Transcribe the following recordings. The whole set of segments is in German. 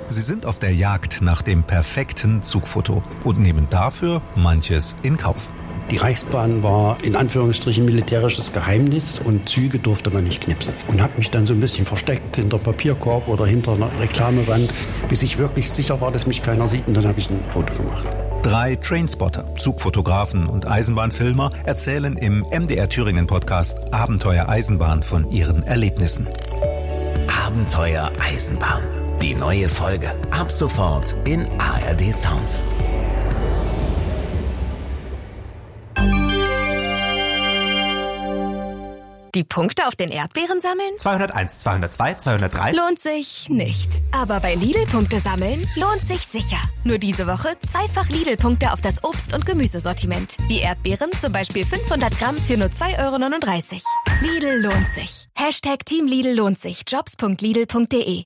Sie sind auf der Jagd nach dem perfekten Zugfoto und nehmen dafür manches in Kauf. Die Reichsbahn war in Anführungsstrichen militärisches Geheimnis und Züge durfte man nicht knipsen. Und habe mich dann so ein bisschen versteckt hinter Papierkorb oder hinter einer Reklamewand, bis ich wirklich sicher war, dass mich keiner sieht, und dann habe ich ein Foto gemacht. 3 Trainspotter, Zugfotografen und Eisenbahnfilmer erzählen im MDR Thüringen Podcast Abenteuer Eisenbahn von ihren Erlebnissen. Abenteuer Eisenbahn. Die neue Folge ab sofort in ARD Sounds. Die Punkte auf den Erdbeeren sammeln? 201, 202, 203. Lohnt sich nicht. Aber bei Lidl-Punkte sammeln lohnt sich sicher. Nur diese Woche zweifach Lidl-Punkte auf das Obst- und Gemüsesortiment. Die Erdbeeren zum Beispiel 500 Gramm für nur 2,39 €. Lidl lohnt sich. #Team Lidl lohnt sich. Jobs.lidl.de.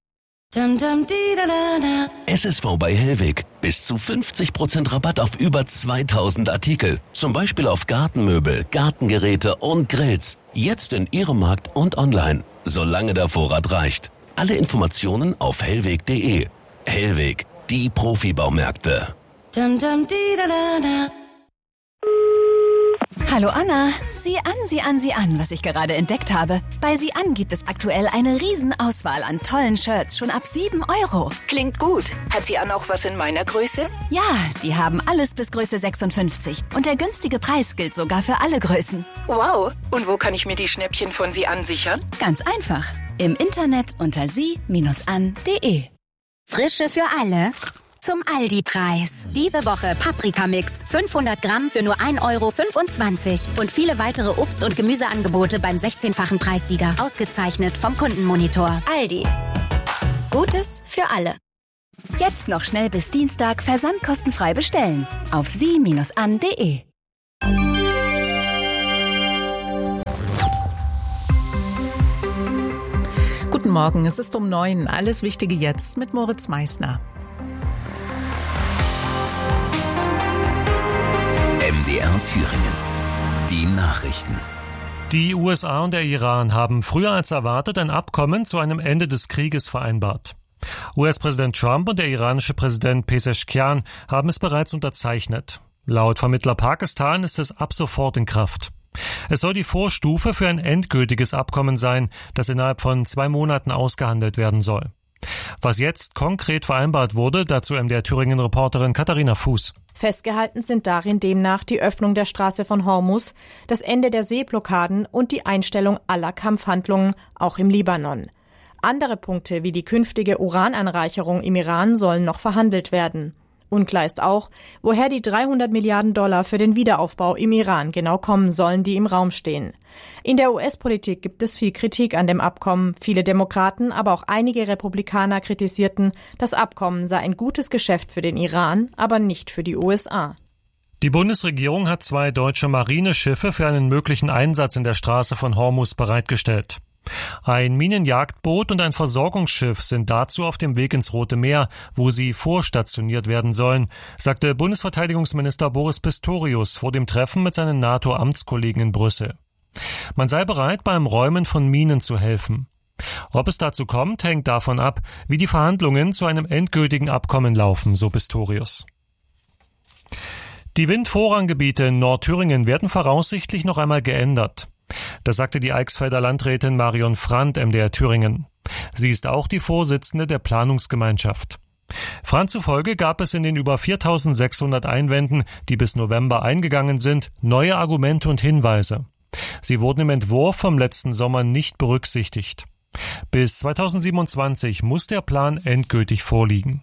SSV bei Hellweg. Bis zu 50% Rabatt auf über 2000 Artikel. Zum Beispiel auf Gartenmöbel, Gartengeräte und Grills. Jetzt in Ihrem Markt und online. Solange der Vorrat reicht. Alle Informationen auf hellweg.de. Hellweg, die Profibaumärkte. Hallo Anna, sieh an, was ich gerade entdeckt habe. Bei Sieh an gibt es aktuell eine Riesenauswahl an tollen Shirts, schon ab 7 €. Klingt gut. Hat Sieh an auch was in meiner Größe? Ja, die haben alles bis Größe 56. Und der günstige Preis gilt sogar für alle Größen. Wow. Und wo kann ich mir die Schnäppchen von Sieh an sichern? Ganz einfach. Im Internet unter sie-an.de. Frische für alle. Zum Aldi-Preis. Diese Woche Paprikamix. 500 Gramm für nur 1,25 € und viele weitere Obst- und Gemüseangebote beim 16-fachen Preissieger. Ausgezeichnet vom Kundenmonitor. Aldi. Gutes für alle. Jetzt noch schnell bis Dienstag versandkostenfrei bestellen. Auf sie-an.de. Guten Morgen, es ist um 9. Alles Wichtige jetzt mit Moritz Meissner. MDR Thüringen. Die Nachrichten. Die USA und der Iran haben früher als erwartet ein Abkommen zu einem Ende des Krieges vereinbart. US-Präsident Trump und der iranische Präsident Pezeshkian haben es bereits unterzeichnet. Laut Vermittler Pakistan ist es ab sofort in Kraft. Es soll die Vorstufe für ein endgültiges Abkommen sein, das innerhalb von 2 Monaten ausgehandelt werden soll. Was jetzt konkret vereinbart wurde, dazu MDR Thüringen-Reporterin Katharina Fuß. Festgehalten sind darin demnach die Öffnung der Straße von Hormuz, das Ende der Seeblockaden und die Einstellung aller Kampfhandlungen, auch im Libanon. Andere Punkte wie die künftige Urananreicherung im Iran sollen noch verhandelt werden. Unklar ist auch, woher die $300 Milliarden für den Wiederaufbau im Iran genau kommen sollen, die im Raum stehen. In der US-Politik gibt es viel Kritik an dem Abkommen. Viele Demokraten, aber auch einige Republikaner kritisierten, das Abkommen sei ein gutes Geschäft für den Iran, aber nicht für die USA. Die Bundesregierung hat 2 deutsche Marineschiffe für einen möglichen Einsatz in der Straße von Hormuz bereitgestellt. Ein Minenjagdboot und ein Versorgungsschiff sind dazu auf dem Weg ins Rote Meer, wo sie vorstationiert werden sollen, sagte Bundesverteidigungsminister Boris Pistorius vor dem Treffen mit seinen NATO-Amtskollegen in Brüssel. Man sei bereit, beim Räumen von Minen zu helfen. Ob es dazu kommt, hängt davon ab, wie die Verhandlungen zu einem endgültigen Abkommen laufen, so Pistorius. Die Windvorranggebiete in Nordthüringen werden voraussichtlich noch einmal geändert. Das sagte die Eichsfelder Landrätin Marion Frandt MDR Thüringen. Sie ist auch die Vorsitzende der Planungsgemeinschaft. Frandt zufolge gab es in den über 4.600 Einwänden, die bis November eingegangen sind, neue Argumente und Hinweise. Sie wurden im Entwurf vom letzten Sommer nicht berücksichtigt. Bis 2027 muss der Plan endgültig vorliegen.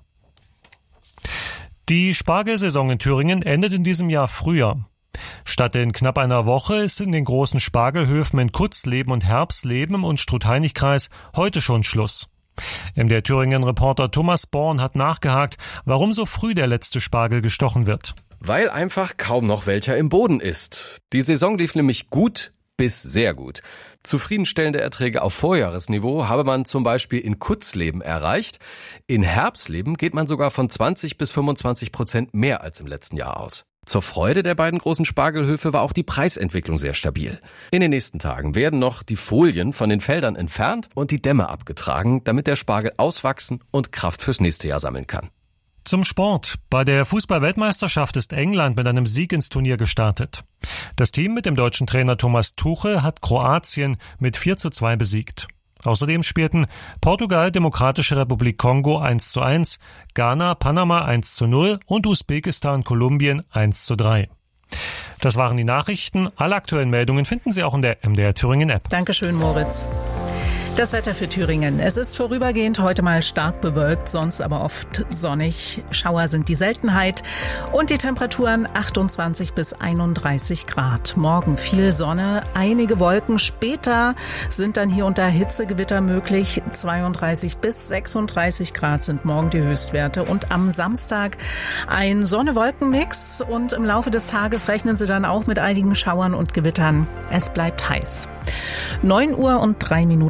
Die Spargelsaison in Thüringen endet in diesem Jahr früher. Statt in knapp einer Woche ist in den großen Spargelhöfen in Kutzleben und Herbsleben im Unstrut-Heinig-Kreis heute schon Schluss. MDR Thüringen-Reporter Thomas Born hat nachgehakt, warum so früh der letzte Spargel gestochen wird. Weil einfach kaum noch welcher im Boden ist. Die Saison lief nämlich gut bis sehr gut. Zufriedenstellende Erträge auf Vorjahresniveau habe man zum Beispiel in Kutzleben erreicht. In Herbsleben geht man sogar von 20 bis 25% mehr als im letzten Jahr aus. Zur Freude der beiden großen Spargelhöfe war auch die Preisentwicklung sehr stabil. In den nächsten Tagen werden noch die Folien von den Feldern entfernt und die Dämme abgetragen, damit der Spargel auswachsen und Kraft fürs nächste Jahr sammeln kann. Zum Sport. Bei der Fußball-Weltmeisterschaft ist England mit einem Sieg ins Turnier gestartet. Das Team mit dem deutschen Trainer Thomas Tuchel hat Kroatien mit 4:2 besiegt. Außerdem spielten Portugal, Demokratische Republik Kongo 1:1, Ghana, Panama 1:0 und Usbekistan, Kolumbien 1:3. Das waren die Nachrichten. Alle aktuellen Meldungen finden Sie auch in der MDR Thüringen App. Dankeschön, Moritz. Das Wetter für Thüringen. Es ist vorübergehend heute mal stark bewölkt, sonst aber oft sonnig. Schauer sind die Seltenheit und die Temperaturen 28 bis 31 Grad. Morgen viel Sonne, einige Wolken. Später sind dann hier unter Hitzegewitter möglich. 32 bis 36 Grad sind morgen die Höchstwerte. Und am Samstag ein Sonne-Wolken-Mix und im Laufe des Tages rechnen Sie dann auch mit einigen Schauern und Gewittern. Es bleibt heiß. 9:03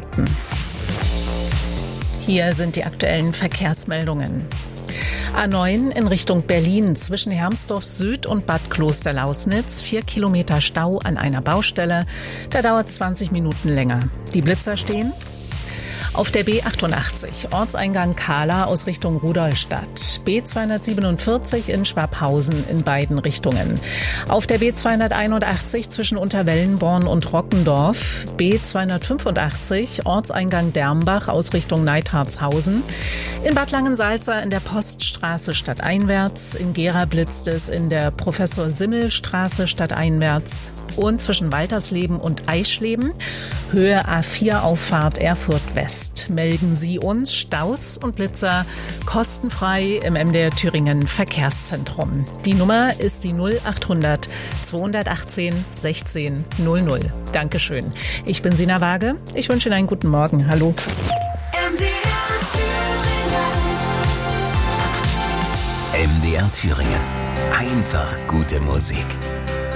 Hier sind die aktuellen Verkehrsmeldungen. A9 in Richtung Berlin zwischen Hermsdorf Süd und Bad Klosterlausnitz. 4 Kilometer Stau an einer Baustelle. Da dauert 20 Minuten länger. Die Blitzer stehen. Auf der B88, Ortseingang Kahla aus Richtung Rudolstadt. B247 in Schwabhausen in beiden Richtungen. Auf der B281 zwischen Unterwellenborn und Rockendorf. B285, Ortseingang Dermbach aus Richtung Neidhartshausen. In Bad Langensalza in der Poststraße stadteinwärts. In Gera blitzt es in der Professor-Simmel-Straße stadteinwärts. Und zwischen Waltersleben und Eischleben, Höhe A4 Auffahrt Erfurt West. Melden Sie uns Staus und Blitzer kostenfrei im MDR Thüringen Verkehrszentrum. Die Nummer ist die 0800 218 16 00. Dankeschön. Ich bin Sina Waage. Ich wünsche Ihnen einen guten Morgen. Hallo. MDR Thüringen. Einfach gute Musik.